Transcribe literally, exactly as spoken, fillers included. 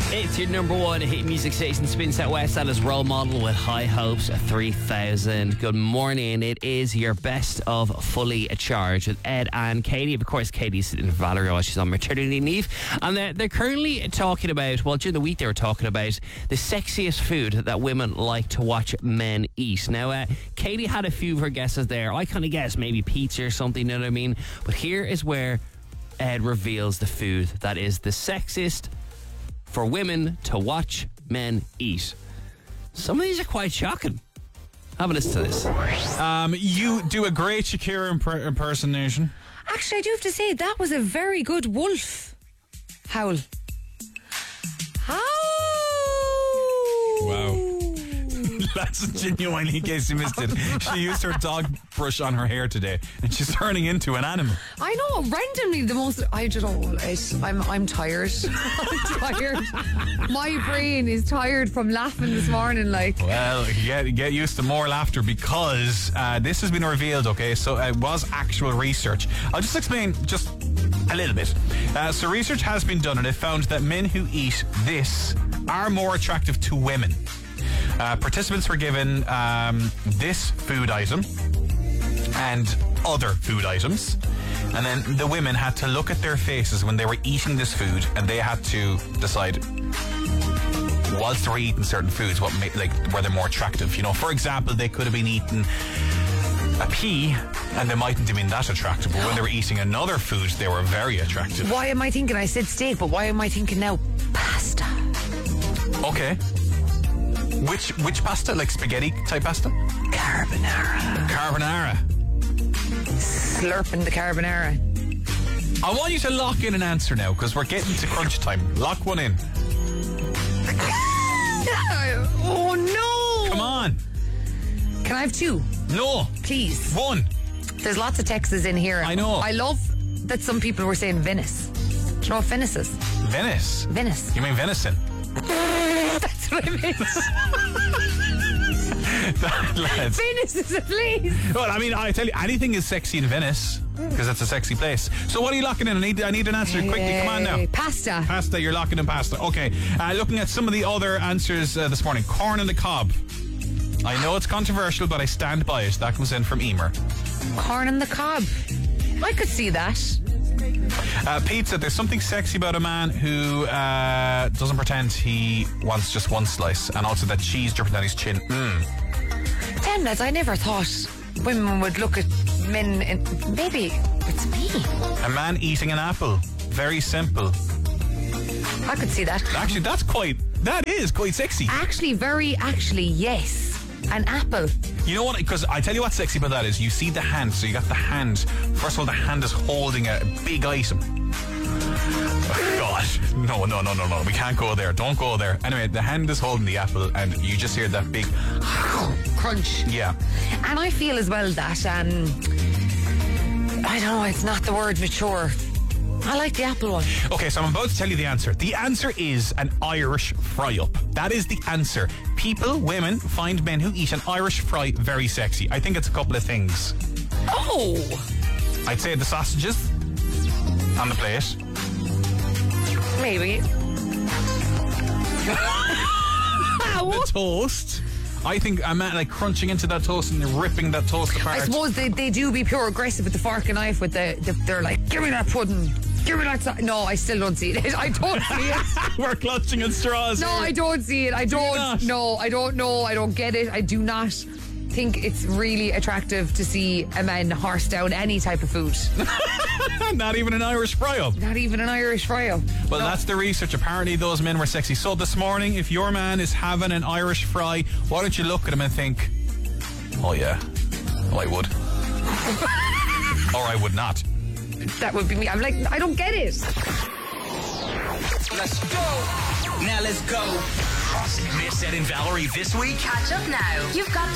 It's your number one hit music station, Spin Set West. That is Role Model with High Hopes three thousand. Good morning. It is your best of Fully Charged with Ed and Katie. Of course, Katie's sitting with Valerie while she's on maternity leave. And they're, they're currently talking about, well, during the week they were talking about the sexiest food that women like to watch men eat. Now, uh, Katie had a few of her guesses there. I kind of guessed maybe pizza or something, you know what I mean? But here is where Ed reveals the food that is the sexiest for women to watch men eat. Some of these are quite shocking. Have a listen to this. Um, you do a great Shakira imp- impersonation. Actually, I do have to say, that was a very good wolf howl. Howl! Wow. That's genuinely, in case you missed it. She used her dog brush on her hair today, and she's turning into an animal. I know, randomly the most. I don't know. It, I'm I'm tired. I'm tired. My brain is tired from laughing this morning. Like, well, get get used to more laughter because uh, this has been revealed. Okay, so it was actual research. I'll just explain just a little bit. Uh, so research has been done, and it found that men who eat this are more attractive to women. Uh, participants were given um, this food item and other food items, and then the women had to look at their faces when they were eating this food, and they had to decide whilst they were eating certain foods what made, like, were they more attractive. You know, for example, they could have been eating a pea and they mightn't have been that attractive, but when they were eating another food, they were very attractive. why am I thinking? I said steak, but why am I thinking now pasta? Okay. Which which pasta? Like spaghetti type pasta? Carbonara. Carbonara. Slurping the carbonara. I want you to lock in an answer now because we're getting to crunch time. Lock one in. Oh no! Come on. Can I have two? No. Please. One. There's lots of texts in here. I know. I love that some people were saying Venice. Do you know what Venice is? Venice. Venice. You mean venison? That's what I meant. Lads. Venice is a place. Well, I mean, I tell you, anything is sexy in Venice because it's a sexy place. So what are you locking in? I need, I need an answer quickly. Come on now. Pasta. Pasta. You're locking in pasta. Okay. Uh, looking at some of the other answers uh, this morning. Corn on the cob. I know it's controversial, but I stand by it. That comes in from Emer. Corn on the cob. I could see that. Uh, pizza. There's something sexy about a man who uh, doesn't pretend he wants just one slice, and also that cheese dripping down his chin. Mm. Damn, lads, I never thought women would look at men and maybe it's me. A man eating an apple. Very simple. I could see that. Actually, that's quite. That is quite sexy. Actually, very actually, yes. An apple. You know what? Because I tell you what's sexy about that is you see the hand. So you got the hand. First of all, the hand is holding a big item. Oh, gosh. No, no, no, no, no. We can't go there. Don't go there. Anyway, the hand is holding the apple and you just hear that big crunch. Yeah. And I feel as well that, um, I don't know, it's not the word mature. I like the apple one. Okay, so I'm about to tell you the answer. The answer is an Irish fry-up. That is the answer. People, women, find men who eat an Irish fry very sexy. I think it's a couple of things. Oh! I'd say the sausages on the plate. Maybe. The toast. I think a man like crunching into that toast and ripping that toast apart. I suppose they, they do be pure aggressive with the fork and knife. With the, the they're like, give me that pudding, give me that. So-. No, I still don't see it. I don't see it. We're clutching at straws. No, here. I don't see it. I don't. No, I don't know. I don't get it. I do not think it's really attractive to see a man horse down any type of food. Not even an Irish fry-up. Not even an Irish fry-up. Well, no. That's the research. Apparently those men were sexy. So this morning, if your man is having an Irish fry, why don't you look at him and think, oh yeah, oh I would. Or I would not. That would be me. I'm like, I don't get it. Let's go. Now let's go. Miss Ed and Valerie this week? Catch up now. You've got the